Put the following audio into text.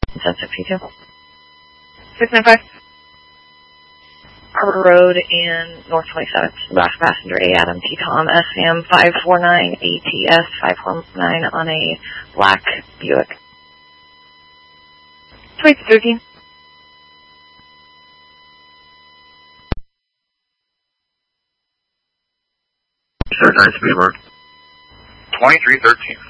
Sunset P2. 695. Arbor Road in North 27th. Last passenger A. Adam T. Tom, SAM 549 ATS 549 on a black Buick. 2213. Sir, 9 speed mark. 2313.